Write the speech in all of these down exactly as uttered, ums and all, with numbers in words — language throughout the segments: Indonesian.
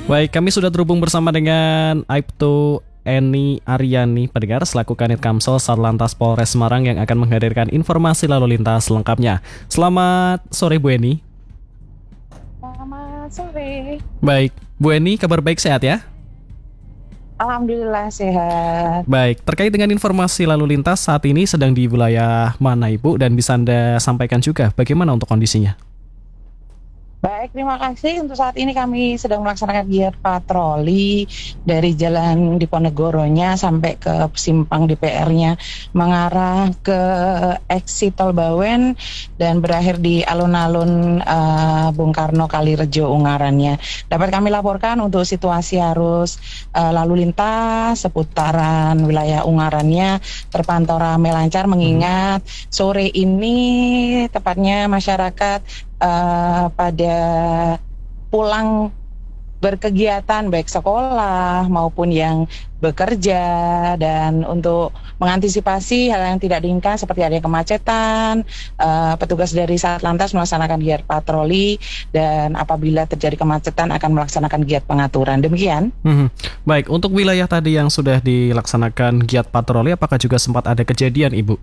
Baik, kami sudah terhubung bersama dengan Aibtu Eni Aryani, pendengar selaku Kanit Kamsel Satlantas Polres Semarang yang akan menghadirkan informasi lalu lintas lengkapnya. Selamat sore Bu Eni. Selamat sore. Baik, Bu Eni, kabar baik, sehat ya? Alhamdulillah sehat. Baik, terkait dengan informasi lalu lintas saat ini sedang di wilayah mana Ibu, dan bisa Anda sampaikan juga bagaimana untuk kondisinya? Baik, terima kasih. Untuk saat ini kami sedang melaksanakan giat patroli dari Jalan Diponegoronya sampai ke simpang D P R-nya, mengarah ke exit Tol Bawen dan berakhir di alun-alun uh, Bung Karno Kalirejo Ungarannya. Dapat kami laporkan untuk situasi arus uh, lalu lintas seputaran wilayah Ungarannya terpantau ramai lancar, mengingat sore ini tepatnya masyarakat Uh, pada pulang berkegiatan baik sekolah maupun yang bekerja, dan untuk mengantisipasi hal yang tidak diinginkan seperti adanya kemacetan, uh, petugas dari Satlantas melaksanakan giat patroli, dan apabila terjadi kemacetan akan melaksanakan giat pengaturan. Demikian. Hmm. Baik, untuk wilayah tadi yang sudah dilaksanakan giat patroli, apakah juga sempat ada kejadian Ibu?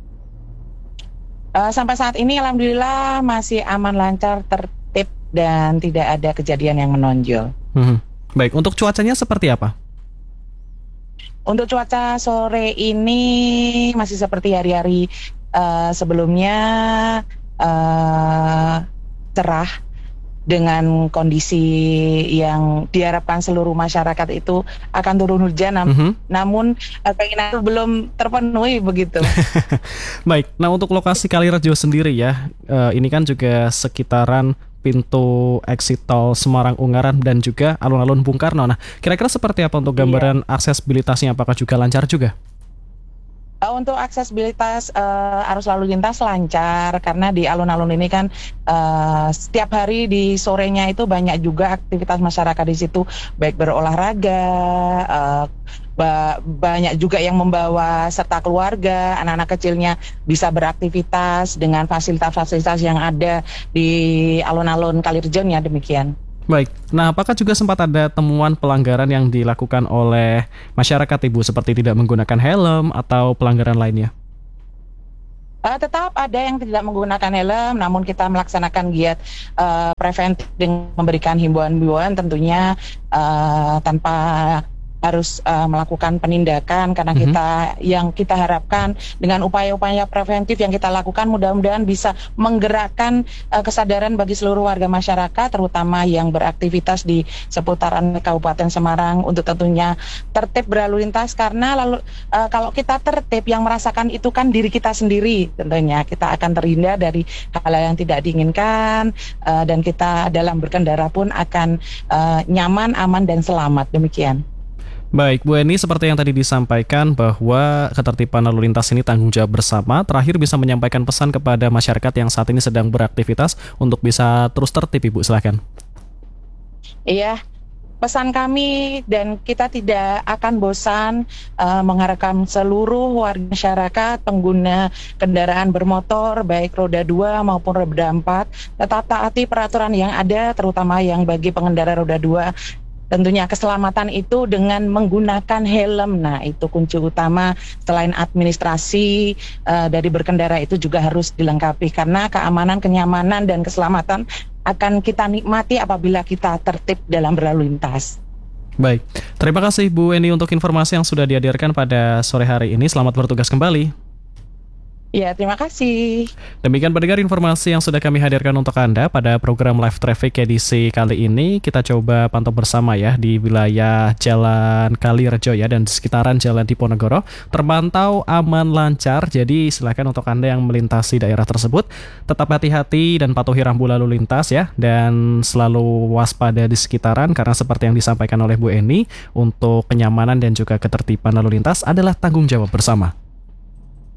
Uh, sampai saat ini alhamdulillah masih aman, lancar, tertib, dan tidak ada kejadian yang menonjol. Hmm. Baik, untuk cuacanya seperti apa? Untuk cuaca sore ini masih seperti hari-hari uh, sebelumnya, uh, cerah dengan kondisi yang diharapkan seluruh masyarakat itu akan turun hujan, nam- Mm-hmm. namun uh, keinginan itu belum terpenuhi begitu. Baik, nah untuk lokasi Kalirejo sendiri ya, uh, ini kan juga sekitaran pintu exit tol Semarang Ungaran dan juga alun-alun Bung Karno. Nah, kira-kira seperti apa untuk gambaran iya. aksesibilitasnya? Apakah juga lancar juga? Uh, untuk aksesibilitas uh, arus lalu lintas lancar, karena di alun-alun ini kan uh, setiap hari di sorenya itu banyak juga aktivitas masyarakat di situ, baik berolahraga, uh, ba- banyak juga yang membawa serta keluarga, anak-anak kecilnya bisa beraktivitas dengan fasilitas-fasilitas yang ada di alun-alun Kalirejo, ya demikian. Baik, nah apakah juga sempat ada temuan pelanggaran yang dilakukan oleh masyarakat Ibu, seperti tidak menggunakan helm atau pelanggaran lainnya? Uh, tetap ada yang tidak menggunakan helm, namun kita melaksanakan giat uh, preventif dengan memberikan himbauan-himbauan, tentunya uh, tanpa harus uh, melakukan penindakan, karena mm-hmm. kita yang kita harapkan dengan upaya-upaya preventif yang kita lakukan mudah-mudahan bisa menggerakkan uh, kesadaran bagi seluruh warga masyarakat, terutama yang beraktivitas di seputaran Kabupaten Semarang, untuk tentunya tertib berlalu lintas, karena lalu uh, kalau kita tertib, yang merasakan itu kan diri kita sendiri, tentunya kita akan terhindar dari hal yang tidak diinginkan, uh, dan kita dalam berkendara pun akan uh, nyaman, aman, dan selamat. Demikian. Baik, Bu Eni, seperti yang tadi disampaikan bahwa ketertiban lalu lintas ini tanggung jawab bersama. Terakhir bisa menyampaikan pesan kepada masyarakat yang saat ini sedang beraktivitas untuk bisa terus tertib, Ibu, silakan. Iya, pesan kami dan kita tidak akan bosan uh, mengharapkan seluruh warga masyarakat pengguna kendaraan bermotor baik roda dua maupun roda empat tetap taati peraturan yang ada, terutama yang bagi pengendara roda dua. Tentunya keselamatan itu dengan menggunakan helm. Nah, itu kunci utama. Selain administrasi uh, dari berkendara itu juga harus dilengkapi, karena keamanan, kenyamanan, dan keselamatan akan kita nikmati apabila kita tertib dalam berlalu lintas. Baik, terima kasih Bu Eni untuk informasi yang sudah dihadirkan pada sore hari ini. Selamat bertugas kembali. Ya, terima kasih. Demikian pendengar informasi yang sudah kami hadirkan untuk Anda pada program Live Traffic edisi kali ini. Kita coba pantau bersama ya di wilayah Jalan Kalirejo ya, dan di sekitaran Jalan Diponegoro terpantau aman lancar. Jadi silakan untuk Anda yang melintasi daerah tersebut tetap hati-hati dan patuhi rambu lalu lintas ya, dan selalu waspada di sekitaran, karena seperti yang disampaikan oleh Bu Eni, untuk kenyamanan dan juga ketertiban lalu lintas adalah tanggung jawab bersama.